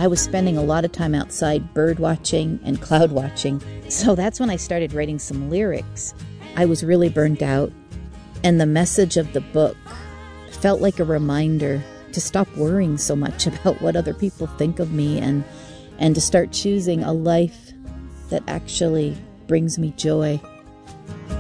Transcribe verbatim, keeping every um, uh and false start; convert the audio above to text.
I was spending a lot of time outside bird watching and cloud watching. So that's when I started writing some lyrics. I was really burned out, and the message of the book felt like a reminder to stop worrying so much about what other people think of me, and and to start choosing a life that actually brings me joy.